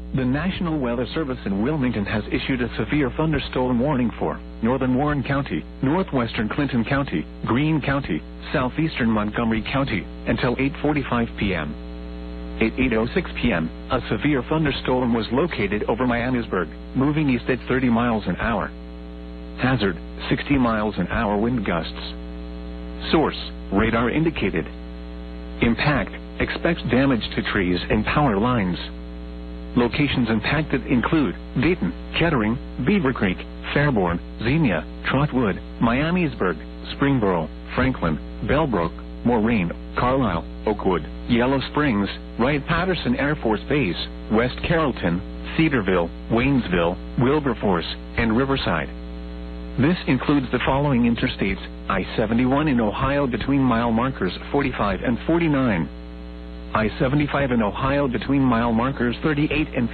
The National Weather Service in Wilmington has issued a severe thunderstorm warning for northern Warren County, northwestern Clinton County, Greene County, southeastern Montgomery County, until 8:45 p.m. At 8:06 p.m., a severe thunderstorm was located over Miamisburg, moving east at 30 miles an hour. Hazard, 60 miles an hour wind gusts. Source, radar indicated. Impact, expects damage to trees and power lines. Locations impacted include Dayton, Kettering, Beaver Creek, Fairborn, Xenia, Trotwood, Miamisburg, Springboro, Franklin, Bellbrook, Moraine, Carlisle, Oakwood, Yellow Springs, Wright-Patterson Air Force Base, West Carrollton, Cedarville, Waynesville, Wilberforce, and Riverside. This includes the following interstates: I-71 in Ohio between mile markers 45 and 49. I-75 in Ohio between mile markers 38 and